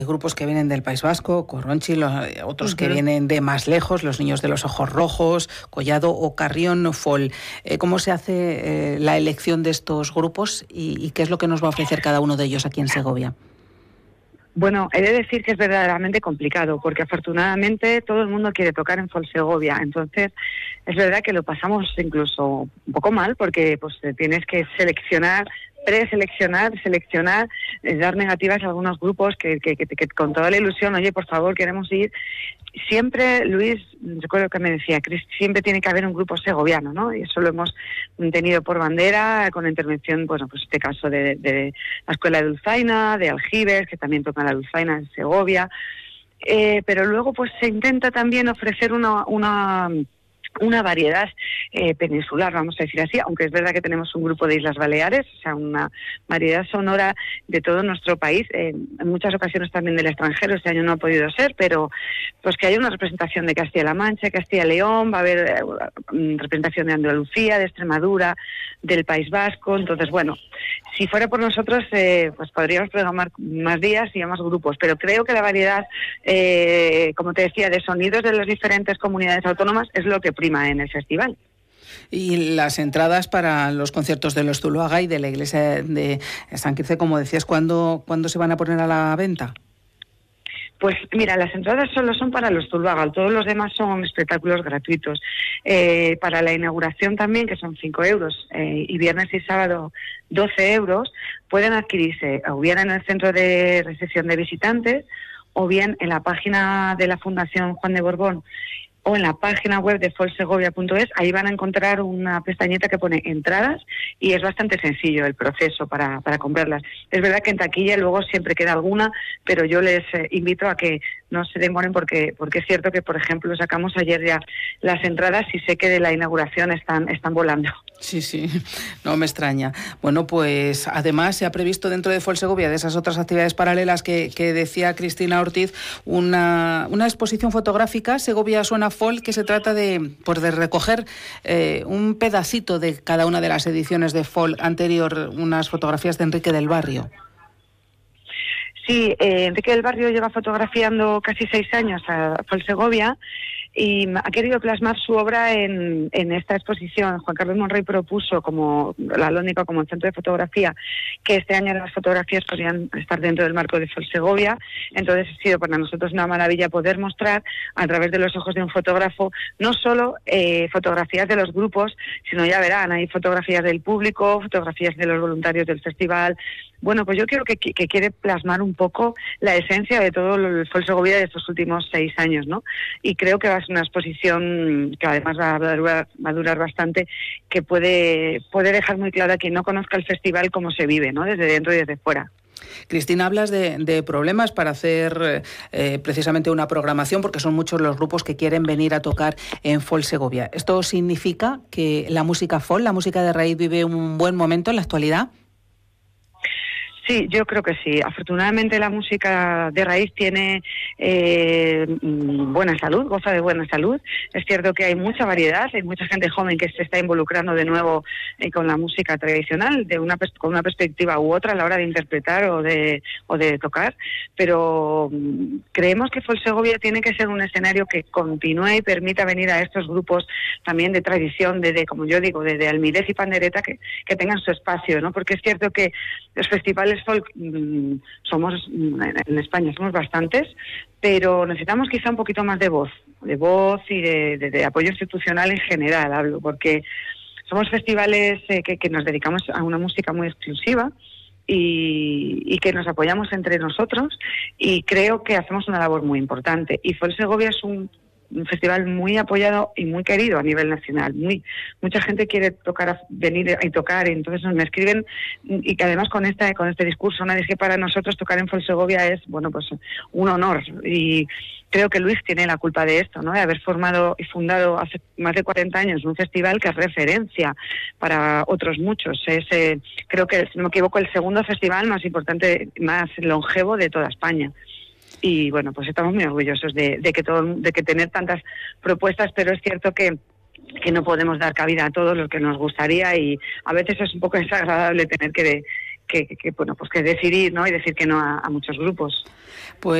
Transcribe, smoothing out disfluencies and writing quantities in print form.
grupos que vienen del País Vasco, Corronchi, otros que vienen de más lejos, los Niños de los Ojos Rojos, Collado o Carrión Folk. ¿Cómo se hace la elección de estos grupos y qué es lo que nos va a ofrecer cada uno de ellos aquí en Segovia? Bueno, he de decir que es verdaderamente complicado, porque afortunadamente todo el mundo quiere tocar en Folk Segovia. Entonces, es verdad que lo pasamos incluso un poco mal, porque pues tienes que seleccionar, preseleccionar, seleccionar, dar negativas a algunos grupos que con toda la ilusión, oye, por favor, queremos ir. Siempre, Luis, recuerdo que me decía, Cris, siempre tiene que haber un grupo segoviano, ¿no? Y eso lo hemos tenido por bandera, con la intervención, bueno, pues este caso de la Escuela de Dulzaina, de Aljibes, que también tocan la dulzaina en Segovia. Pero luego, pues se intenta también ofrecer una variedad peninsular, vamos a decir así, aunque es verdad que tenemos un grupo de Islas Baleares, o sea, una variedad sonora de todo nuestro país, en muchas ocasiones también del extranjero. Este año no ha podido ser, pero pues que haya una representación de Castilla-La Mancha, Castilla-León, va a haber representación de Andalucía, de Extremadura, del País Vasco. Entonces, bueno, si fuera por nosotros, pues podríamos programar más días y más grupos, pero creo que la variedad, como te decía, de sonidos de las diferentes comunidades autónomas es lo que prima en el festival. Y las entradas para los conciertos de los Zuluaga y de la iglesia de San Quirce, como decías, ¿cuándo se van a poner a la venta? Pues mira, las entradas solo son para los Zuluaga, todos los demás son espectáculos gratuitos. Para la inauguración también, que son 5 euros, y viernes y sábado 12 euros, pueden adquirirse o bien en el centro de recepción de visitantes o bien en la página de la Fundación Juan de Borbón o en la página web de folksegovia.es. Ahí van a encontrar una pestañita que pone entradas y es bastante sencillo el proceso para comprarlas. Es verdad que en taquilla luego siempre queda alguna, pero yo les invito a que no se demoren porque es cierto que, por ejemplo, sacamos ayer ya las entradas y sé que de la inauguración están volando. Sí, no me extraña. Bueno, pues además se ha previsto dentro de Folk Segovia, de esas otras actividades paralelas que decía Cristina Ortiz, una exposición fotográfica, Segovia Suena Folk, que se trata de recoger un pedacito de cada una de las ediciones de Folk anterior, unas fotografías de Enrique del Barrio. Sí, Enrique del Barrio lleva fotografiando casi 6 años a Folk Segovia y ha querido plasmar su obra en esta exposición. Juan Carlos Monrey propuso como la Lónica, como el centro de fotografía, que este año las fotografías podrían estar dentro del marco de Folk Segovia. Entonces ha sido para nosotros una maravilla poder mostrar a través de los ojos de un fotógrafo no solo fotografías de los grupos, sino ya verán, hay fotografías del público, fotografías de los voluntarios del festival. Bueno, pues yo creo que quiere plasmar un poco la esencia de todo el Folk Segovia de estos últimos 6 años, ¿no? Y creo que va a ser una exposición que además va a durar bastante, que puede dejar muy claro a quien no conozca el festival cómo se vive, ¿no? Desde dentro y desde fuera. Cristina, hablas de problemas para hacer precisamente una programación, porque son muchos los grupos que quieren venir a tocar en Folk Segovia. ¿Esto significa que la música folk, la música de raíz, vive un buen momento en la actualidad? Sí, yo creo que sí. Afortunadamente la música de raíz tiene buena salud, goza de buena salud. Es cierto que hay mucha variedad, hay mucha gente joven que se está involucrando de nuevo con la música tradicional, con una perspectiva u otra a la hora de interpretar o de tocar, pero creemos que Folk Segovia tiene que ser un escenario que continúe y permita venir a estos grupos también de tradición, como yo digo, de almirez y pandereta, que tengan su espacio, ¿no? Porque es cierto que los festivales folk somos en España somos bastantes, pero necesitamos quizá un poquito más de voz y de apoyo institucional en general, hablo, porque somos festivales que nos dedicamos a una música muy exclusiva y que nos apoyamos entre nosotros, y creo que hacemos una labor muy importante. Y Folk Segovia es un festival muy apoyado y muy querido a nivel nacional. Mucha gente quiere venir y tocar, y entonces me escriben, y que además con este discurso, ¿no? Es que para nosotros tocar en Folk Segovia es, bueno, pues un honor, y creo que Luis tiene la culpa de esto, ¿no? De haber formado y fundado hace más de 40 años un festival que es referencia para otros muchos. Es, creo que, si no me equivoco, el segundo festival más importante, más longevo de toda España. Y bueno, pues estamos muy orgullosos de que tener tantas propuestas, pero es cierto que no podemos dar cabida a todo lo que nos gustaría, y a veces es un poco desagradable tener que bueno, pues que decidir, ¿no? Y decir que no a muchos grupos. Pues